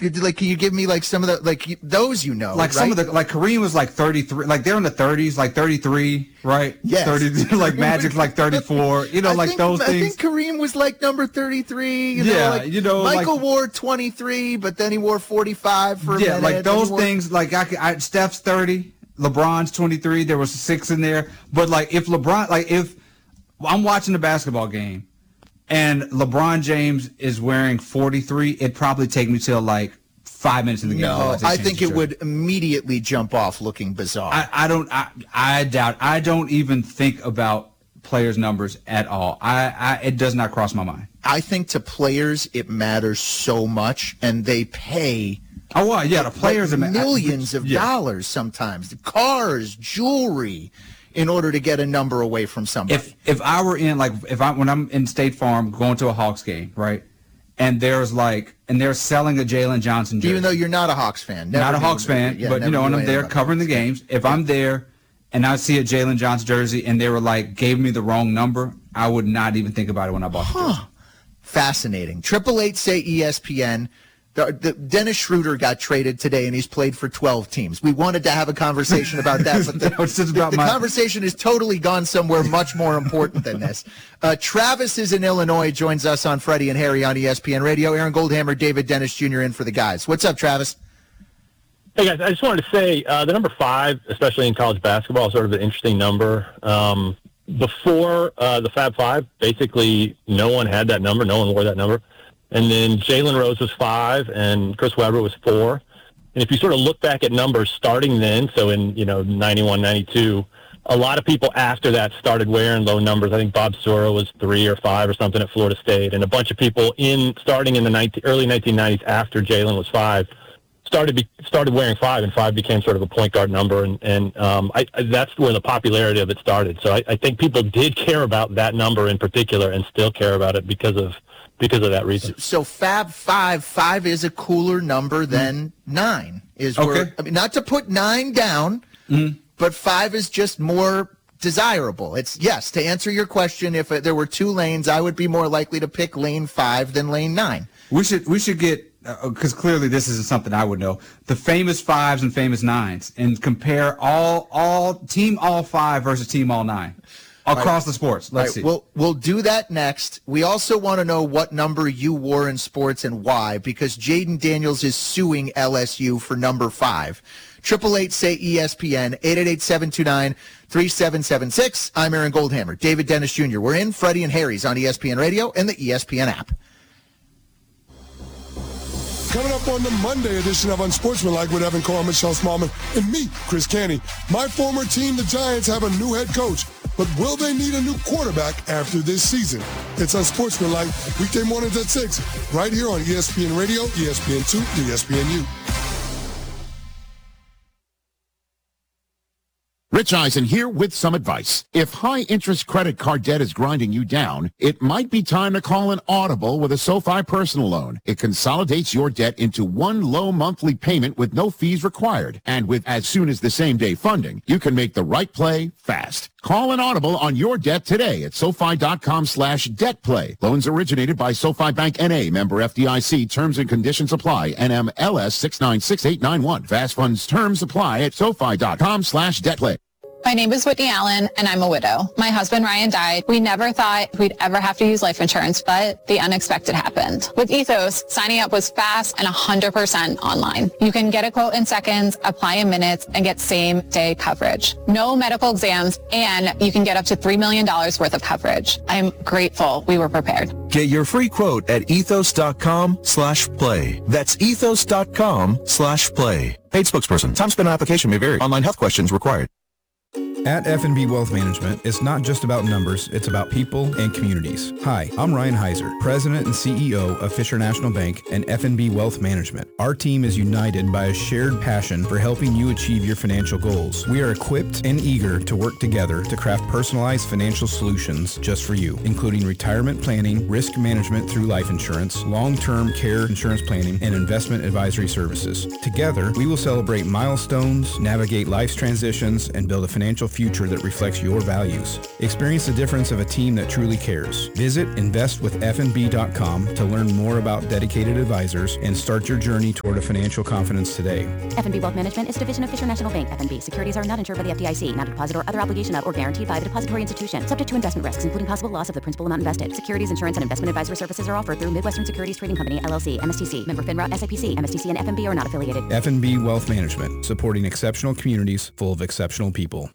Like, can you give me like some of the those like right? some of the like Kareem was like 33, like they're in the 30s, like 33, right? Yes. 30, like Magic's like 34. You know, I like think, those I things. think Kareem was like number 33. Michael wore 23, but then he wore 45 for a minute. Yeah, like those things. Like Steph's 30, LeBron's 23. There was 6 in there. But like if I'm watching the basketball game and LeBron James is wearing 43, it'd probably take me till like 5 minutes in the game. No, I think it would immediately jump off looking bizarre. I doubt. I don't even think about players' numbers at all. It does not cross my mind. I think to players it matters so much, and they pay. Oh, well, yeah, the players millions of dollars sometimes, cars, jewelry, in order to get a number away from somebody. If I were in when I'm in State Farm going to a Hawks game, right? And they're selling a Jalen Johnson jersey. Even though you're not a Hawks fan. Not a Hawks fan, but and I'm there covering the games. If I'm there and I see a Jalen Johnson jersey and they were like, gave me the wrong number, I would not even think about it when I bought the jersey. Fascinating. 888 say ESPN. Dennis Schroeder got traded today, and he's played for 12 teams. We wanted to have a conversation about that, but the conversation has totally gone somewhere much more important than this. Travis is in Illinois, joins us on Freddie and Harry on ESPN Radio. Aaron Goldhammer, David Dennis Jr. in for the guys. What's up, Travis? Hey, guys, I just wanted to say the number 5, especially in college basketball, is sort of an interesting number. Before the Fab Five, basically no one had that number. No one wore that number. And then Jalen Rose was 5, and Chris Webber was 4. And if you sort of look back at numbers starting then, so in 91, 92, a lot of people after that started wearing low numbers. I think Bob Sura was 3 or 5 or something at Florida State, and a bunch of people starting in the early 1990s after Jalen was 5 started wearing 5, and 5 became sort of a point guard number, and that's where the popularity of it started. So I think people did care about that number in particular, and still care about it because of that reason. So Fab 5 is a cooler number than 9. Not to put 9 down, but 5 is just more desirable. It's to answer your question, if there were 2 lanes, I would be more likely to pick lane 5 than lane 9. We should get, because clearly this isn't something I would know, the famous 5s and famous 9s, and compare all team all 5 versus team all 9 across the sports. Let's see. We'll do that next. We also want to know what number you wore in sports and why, because Jaden Daniels is suing LSU for number 5. 888 say ESPN, 888-729-3776. I'm Aaron Goldhammer, David Dennis Jr. We're in Freddie and Harry's on ESPN Radio and the ESPN app. Coming up on the Monday edition of Unsportsmanlike with Evan Carr, Michelle Smallman, and me, Chris Canty. My former team, the Giants, have a new head coach, but will they need a new quarterback after this season? It's Unsportsmanlike, weekday mornings at 6, right here on ESPN Radio, ESPN2, and ESPNU. Rich Eisen here with some advice. If high-interest credit card debt is grinding you down, it might be time to call an Audible with a SoFi personal loan. It consolidates your debt into one low monthly payment with no fees required. And with as soon as the same-day funding, you can make the right play fast. Call an Audible on your debt today at SoFi.com/debtplay. Loans originated by SoFi Bank N.A., member FDIC. Terms and conditions apply. NMLS 696891. Fast funds terms apply at SoFi.com/debtplay. My name is Whitney Allen, and I'm a widow. My husband, Ryan, died. We never thought we'd ever have to use life insurance, but the unexpected happened. With Ethos, signing up was fast and 100% online. You can get a quote in seconds, apply in minutes, and get same-day coverage. No medical exams, and you can get up to $3 million worth of coverage. I'm grateful we were prepared. Get your free quote at ethos.com/play. That's ethos.com/play. Paid spokesperson. Time spent on application may vary. Online health questions required. At F&B Wealth Management, it's not just about numbers, it's about people and communities. Hi, I'm Ryan Heiser, President and CEO of Fisher National Bank and F&B Wealth Management. Our team is united by a shared passion for helping you achieve your financial goals. We are equipped and eager to work together to craft personalized financial solutions just for you, including retirement planning, risk management through life insurance, long-term care insurance planning, and investment advisory services. Together, we will celebrate milestones, navigate life's transitions, and build a financial financial future that reflects your values. Experience the difference of a team that truly cares. Visit investwithfnb.com to learn more about dedicated advisors and start your journey toward a financial confidence today. FNB Wealth Management is a division of Fisher National Bank. FNB securities are not insured by the FDIC, not a deposit or other obligation of or guaranteed by the depository institution, subject to investment risks, including possible loss of the principal amount invested. Securities, insurance, and investment advisory services are offered through Midwestern Securities Trading Company, LLC, MSTC, member FINRA, SIPC, MSTC, and FNB are not affiliated. FNB Wealth Management, supporting exceptional communities full of exceptional people.